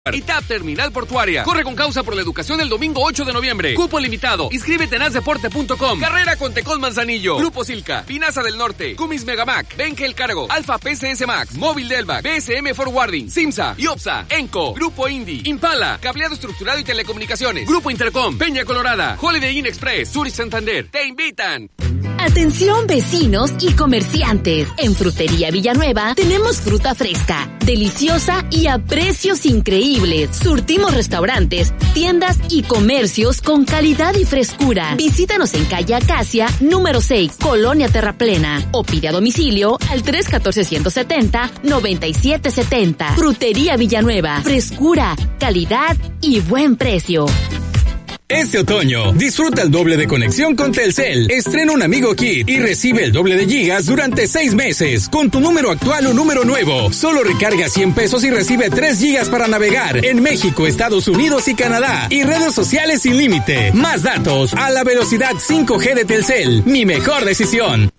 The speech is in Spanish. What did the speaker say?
y TAP Terminal Portuaria. Corre con causa por la educación el domingo 8 de noviembre. Cupo limitado. Inscríbete en asdeporte.com. Carrera con Tecón Manzanillo. Grupo Silca. Pinaza del Norte. Cumis Megamac. Benkel Cargo. Alfa PCS Max. Móvil Delvac. BSM Forwarding. Simsa. Iopsa. Enco. Grupo Indy. Impala. Cableado estructurado y telecomunicaciones. Grupo Intercom. Peña Colorada. Holiday Inn Express. Zurich Santander. Te invitan. Atención vecinos y comerciantes. En Frutería Villanueva tenemos fruta fresca, deliciosa y a precios increíbles. Surtimos restaurantes, tiendas y comercios con calidad y frescura. Visítanos en calle Acacia, número 6, Colonia Terraplena. O pide a domicilio al 314-170-9770. Frutería Villanueva. Frescura, calidad y buen precio. Este otoño, disfruta el doble de conexión con Telcel. Estrena un Amigo Kit y recibe el doble de gigas durante 6 meses con tu número actual o número nuevo. Solo recarga 100 pesos y recibe 3 gigas para navegar en México, Estados Unidos y Canadá. Y redes sociales sin límite. Más datos a la velocidad 5G de Telcel. Mi mejor decisión.